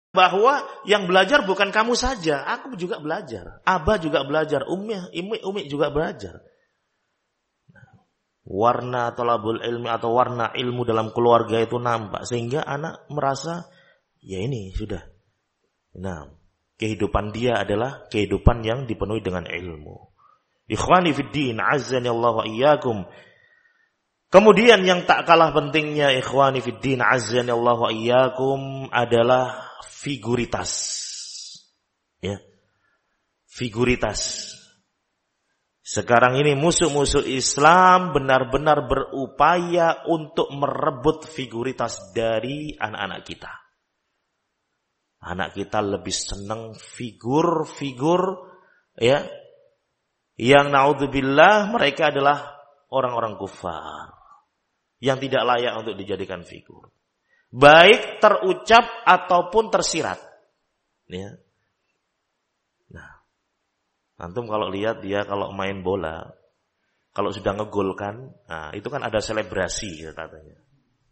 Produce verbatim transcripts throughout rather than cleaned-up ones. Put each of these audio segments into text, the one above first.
bahwa yang belajar bukan kamu saja, aku juga belajar, Abah juga belajar, Umi, Umi, Umi juga belajar. Warna thalabul ilmi atau warna ilmu dalam keluarga itu nampak sehingga anak merasa ya ini sudah. Nah, kehidupan dia adalah kehidupan yang dipenuhi dengan ilmu. Ikhwani fid din, azzani Allah wa iyyakum. Kemudian yang tak kalah pentingnya ikhwani fid din, azzani Allah wa iyyakum adalah figuritas. Ya. Figuritas. Sekarang ini musuh-musuh Islam benar-benar berupaya untuk merebut figuritas dari anak-anak kita. Anak kita lebih senang figur-figur ya, yang naudzubillah mereka adalah orang-orang kufar yang tidak layak untuk dijadikan figur. Baik terucap ataupun tersirat. Ya. Nah, antum kalau lihat dia kalau main bola, kalau sudah ngegolkan, nah itu kan ada selebrasi katanya.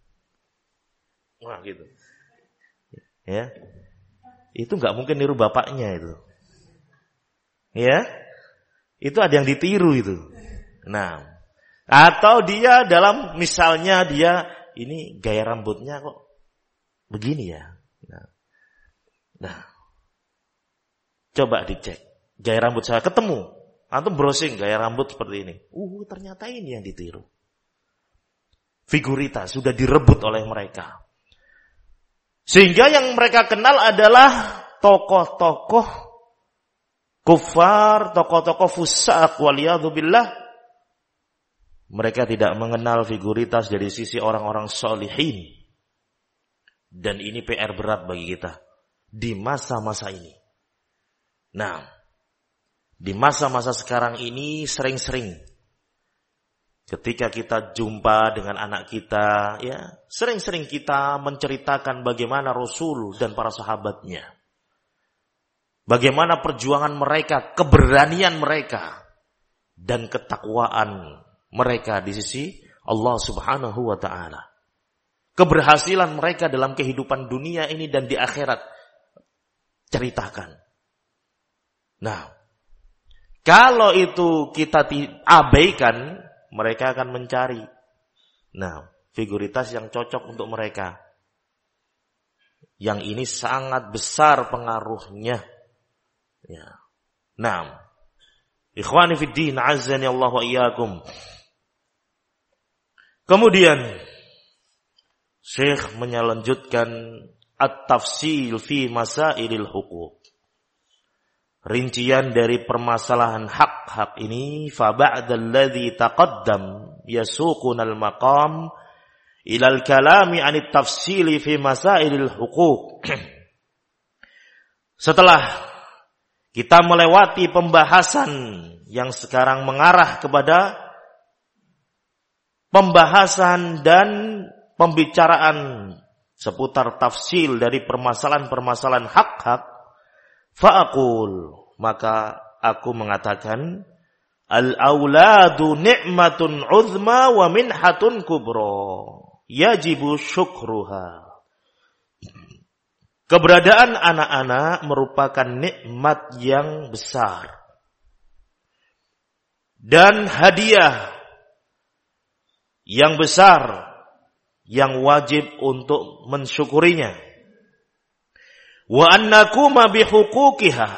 Wah gitu. Ya. Itu enggak mungkin niru bapaknya itu. Ya. Itu ada yang ditiru itu. Nah, atau dia dalam misalnya dia ini gaya rambutnya kok begini ya. Nah. Nah. Coba dicek. Gaya rambut saya ketemu. Antum browsing gaya rambut seperti ini. Uh, ternyata ini yang ditiru. Figuritas sudah direbut oleh mereka. Sehingga yang mereka kenal adalah tokoh-tokoh kufar, tokoh-tokoh fusaq waliyadzubillah. Mereka tidak mengenal figuritas dari sisi orang-orang sholihin. Dan ini P R berat bagi kita di masa-masa ini. Nah, di masa-masa sekarang ini sering-sering ketika kita jumpa dengan anak kita, ya, sering-sering kita menceritakan bagaimana Rasul dan para sahabatnya. Bagaimana perjuangan mereka, keberanian mereka dan ketakwaan mereka di sisi Allah Subhanahu wa taala. Keberhasilan mereka dalam kehidupan dunia ini dan di akhirat. Ceritakan. Nah, kalau itu kita abaikan, mereka akan mencari. Nah, figuritas yang cocok untuk mereka. Yang ini sangat besar pengaruhnya. Ya. Nah, ikhwani fid din, azzani Allah wa iyyakum. Kemudian Syekh menyelanjutkan at-tafsil fi masailil huquq. Rincian dari permasalahan hak-hak ini, fa ba'dal ladzi taqaddam yasuqunal maqam ilal kalami 'anit tafsili fi masailil huquq. Setelah kita melewati pembahasan yang sekarang mengarah kepada pembahasan dan pembicaraan seputar tafsil dari permasalahan-permasalahan hak-hak, fa'aqul, maka aku mengatakan, al-auladu ni'matun uzma wa minhatun kubra, yajibu syukruha. Keberadaan anak-anak merupakan nikmat yang besar dan hadiah yang besar yang wajib untuk mensyukurinya. Wa annakuma bihuquqiha,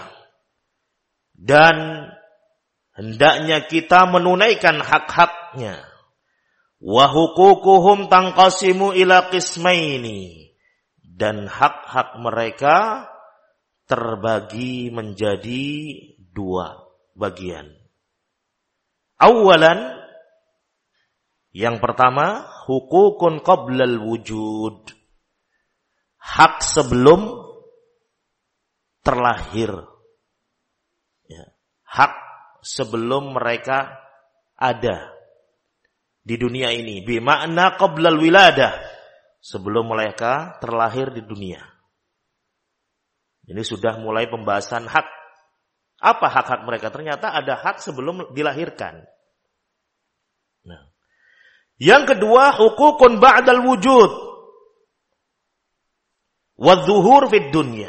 dan hendaknya kita menunaikan hak-haknya. Wa huququhum tanqasimu ila qismaini, dan hak-hak mereka terbagi menjadi dua bagian. Awalan, yang pertama, hukukun qablal wujud, hak sebelum terlahir, ya. Hak sebelum mereka ada di dunia ini, bimakna qablal wiladah, sebelum mereka terlahir di dunia. Ini sudah mulai pembahasan hak. Apa hak-hak mereka? Ternyata ada hak sebelum dilahirkan. Nah, yang kedua, hukukun ba'dal wujud wa dzuhur fid dunya.